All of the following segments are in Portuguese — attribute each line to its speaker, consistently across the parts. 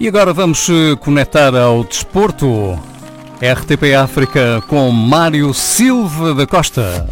Speaker 1: E agora vamos conectar ao desporto. RTP África com Mário Silva da Costa.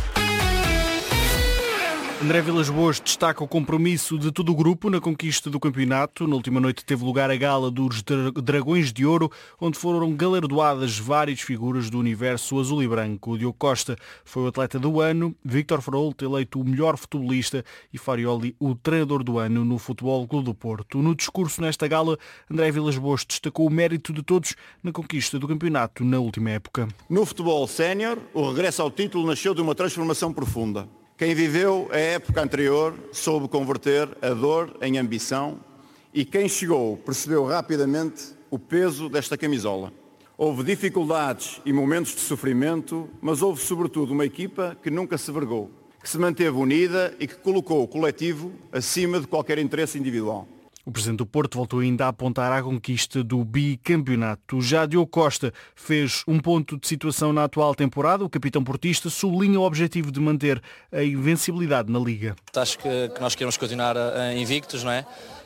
Speaker 2: André Vilas-Boas destaca o compromisso de todo o grupo na conquista do campeonato. Na última noite teve lugar a gala dos Dragões de Ouro, onde foram galardoadas várias figuras do universo azul e branco. O Diogo Costa foi o atleta do ano, Víctor Frault eleito o melhor futebolista e Farioli o treinador do ano no Futebol Clube do Porto. No discurso nesta gala, André Vilas-Boas destacou o mérito de todos na conquista do campeonato na última época.
Speaker 3: No futebol sénior, o regresso ao título nasceu de uma transformação profunda. Quem viveu a época anterior soube converter a dor em ambição e quem chegou percebeu rapidamente o peso desta camisola. Houve dificuldades e momentos de sofrimento, mas houve sobretudo uma equipa que nunca se vergou, que se manteve unida e que colocou o coletivo acima de qualquer interesse individual.
Speaker 2: O Presidente do Porto voltou ainda a apontar à conquista do bicampeonato. Já Diogo Costa fez um ponto de situação na atual temporada. O capitão portista sublinha o objetivo de manter a invencibilidade na Liga.
Speaker 4: Acho que nós queremos continuar invictos, não é?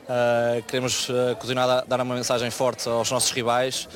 Speaker 4: Queremos continuar a dar uma mensagem forte aos nossos rivais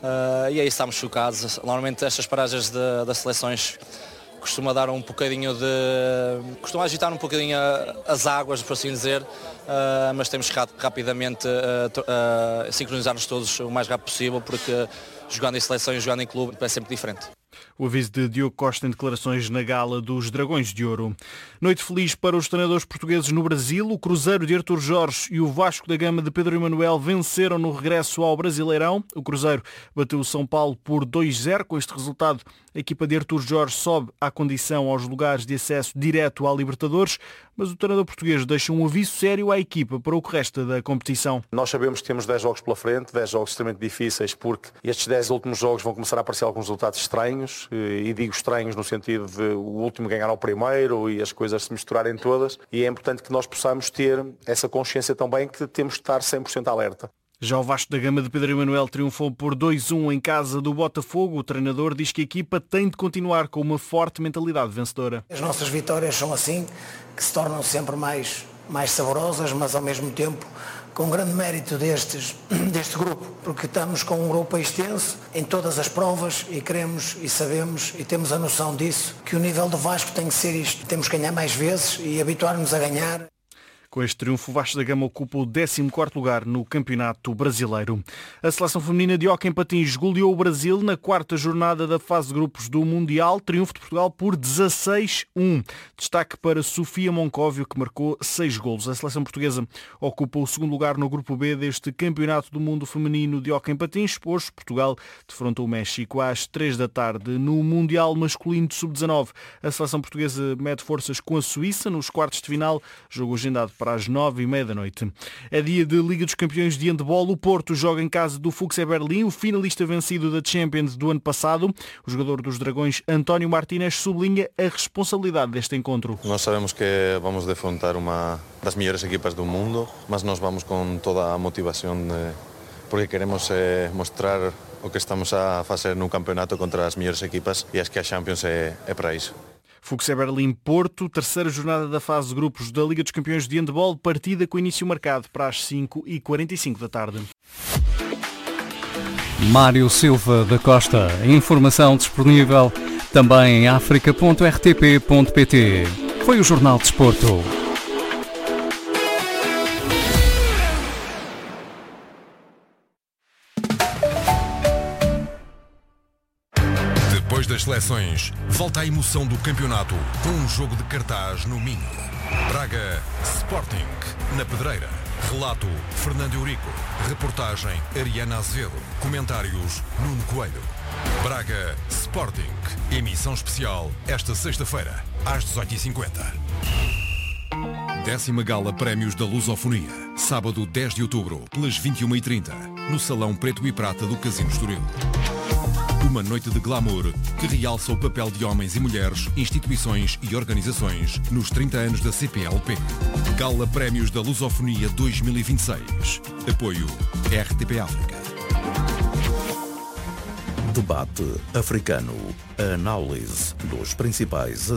Speaker 4: e aí estamos focados. Normalmente estas paragens das seleções costuma dar um bocadinho costuma agitar um bocadinho as águas, por assim dizer, mas temos que rapidamente sincronizar-nos todos o mais rápido possível, porque jogando em seleção e jogando em clube é sempre diferente.
Speaker 2: O aviso de Diogo Costa em declarações na gala dos Dragões de Ouro. Noite feliz para os treinadores portugueses no Brasil. O Cruzeiro de Artur Jorge e o Vasco da Gama de Pedro Emanuel venceram no regresso ao Brasileirão. O Cruzeiro bateu o São Paulo por 2-0. Com este resultado, a equipa de Artur Jorge sobe à condição aos lugares de acesso direto à Libertadores, mas o treinador português deixa um aviso sério à equipa para o que resta da competição.
Speaker 5: Nós sabemos que temos 10 jogos pela frente, 10 jogos extremamente difíceis, porque estes 10 últimos jogos vão começar a aparecer alguns resultados estranhos, e digo estranhos no sentido de o último ganhar ao primeiro e as coisas se misturarem todas, e é importante que nós possamos ter essa consciência também que temos de estar 100% alerta.
Speaker 2: Já o Vasco da Gama de Pedro Emanuel triunfou por 2-1 em casa do Botafogo. O treinador diz que a equipa tem de continuar com uma forte mentalidade vencedora.
Speaker 6: As nossas vitórias são assim, que se tornam sempre mais saborosas, mas ao mesmo tempo com grande mérito deste grupo, porque estamos com um grupo extenso em todas as provas e queremos e sabemos e temos a noção disso, que o nível do Vasco tem que ser isto. Temos que ganhar mais vezes e habituar-nos a ganhar.
Speaker 2: Com este triunfo, o Vasco da Gama ocupa o 14º lugar no Campeonato Brasileiro. A seleção feminina de hóquei em patins goleou o Brasil na 4ª jornada da fase de grupos do Mundial. Triunfo de Portugal por 16-1. Destaque para Sofia Moncóvio, que marcou 6 golos. A seleção portuguesa ocupa o 2º lugar no grupo B deste Campeonato do Mundo Feminino de hóquei em patins. Hoje, Portugal defrontou o México às 3 da tarde. No Mundial Masculino de Sub-19, a seleção portuguesa mede forças com a Suíça nos quartos de final. Jogo agendado para às 9h30 da noite. É dia de Liga dos Campeões de Handball. O Porto joga em casa do Fuchs Berlim, o finalista vencido da Champions do ano passado. O jogador dos Dragões, António Martínez, sublinha a responsabilidade deste encontro.
Speaker 7: Nós sabemos que vamos defrontar uma das melhores equipas do mundo, mas nós vamos com toda a motivação porque queremos mostrar o que estamos a fazer no campeonato contra as melhores equipas e acho que a Champions é para isso.
Speaker 2: Fuchs Berlim-Porto, 3ª jornada da fase de grupos da Liga dos Campeões de Handball, partida com início marcado para as 5h45 da tarde.
Speaker 1: Mário Silva da Costa. Informação disponível também em africa.rtp.pt. Foi o Jornal de Desporto.
Speaker 8: Depois das seleções, volta a emoção do campeonato com um jogo de cartaz no Minho. Braga Sporting, na Pedreira. Relato Fernando Eurico. Reportagem Ariana Azevedo. Comentários Nuno Coelho. Braga Sporting. Emissão especial esta sexta-feira, às 18h50. 10ª Gala Prémios da Lusofonia. Sábado 10 de outubro, pelas 21h30, no Salão Preto e Prata do Casino Estoril. Uma noite de glamour que realça o papel de homens e mulheres, instituições e organizações nos 30 anos da CPLP. Gala Prémios da Lusofonia 2026. Apoio RTP África.
Speaker 9: Debate africano. A análise dos principais